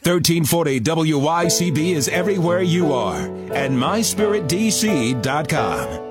1340 WYCB is everywhere you are, and myspiritdc.com.